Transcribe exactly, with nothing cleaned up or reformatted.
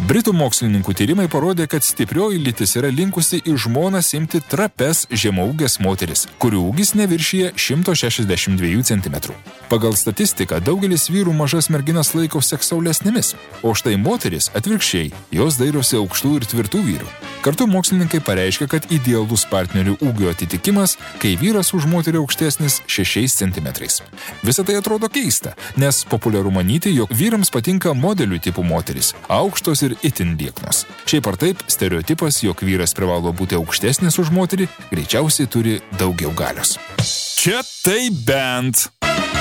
Britų mokslininkų tyrimai parodė, kad stiprioji lytis yra linkusi į žmonas imti trapes žemaūgės moteris, kurių ūgis neviršyje šimto šešiasdešimt dviejų centimetrų. Pagal statistiką daugelis vyrų mažas merginas laiko seksualesnėmis, o štai moteris atvirkščiai, jos dairosi aukštų ir tvirtų vyrų. Kartu mokslininkai pareiškia, kad idealus partnerių ūgio atitikimas, kai vyras už moterį aukštesnis šešiais centimetrais. Visą tai atrodo keista, nes populiaru manyti, jog vyrams patinka modelių tipų moteris, aukštos ir itin lieknos. Šiaip ar taip, stereotipas, jog vyras privalo būti aukštesnis už moterį, greičiausiai turi daugiau galios. Čia tai bent.